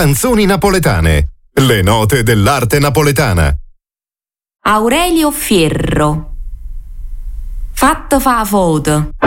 Canzoni napoletane. Le note dell'arte napoletana. Aurelio Fierro. Fatto fa foto.